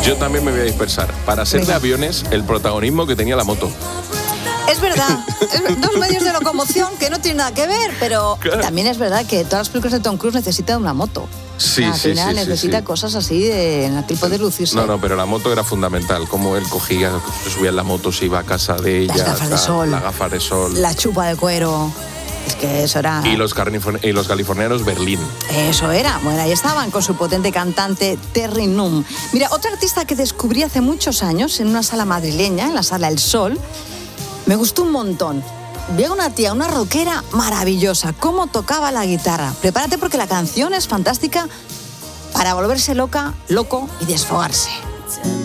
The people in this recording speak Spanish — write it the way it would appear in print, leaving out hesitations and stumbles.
Yo también me voy a dispersar. Para ser de aviones, el protagonismo que tenía la moto. Es verdad, dos medios de locomoción que no tienen nada que ver, pero también es verdad que todas las películas de Tom Cruise necesitan una moto. Sí, al final necesita cosas así en el tipo de lucirse. No, pero la moto era fundamental. Como él cogía, se subía en la moto, se iba a casa de ella. Las gafas de sol. Las gafas de sol. La chupa de cuero. Es que eso era... Y los californianos Berlín. Eso era. Bueno, ahí estaban con su potente cantante Terry Nunn. Mira, otra artista que descubrí hace muchos años en una sala madrileña, en la Sala El Sol, me gustó un montón. Vi a una tía, una rockera maravillosa, cómo tocaba la guitarra. Prepárate porque la canción es fantástica para volverse loca, loco y desfogarse.